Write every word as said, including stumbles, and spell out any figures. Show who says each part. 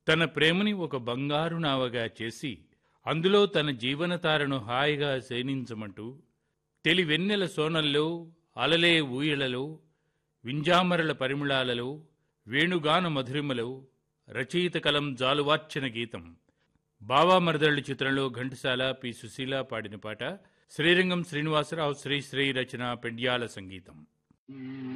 Speaker 1: తన ప్రేమని ఒక బంగారు నావగా చేసి అందులో తన జీవనతారను హాయిగా శయనించమంటూ తెలివెన్నెల సోనల్లో అలలే ఊయలలో వింజామరల పరిమళాలలో వేణుగాన మధురిమలో రచయిత కలం జాలువార్చన గీతం. బావామరదళ్ళు చిత్రంలో ఘంటసాల పి సుశీల పాడిన పాట. శ్రీరంగం శ్రీనివాసరావు శ్రీశ్రీ రచన, పెండ్యాల సంగీతం.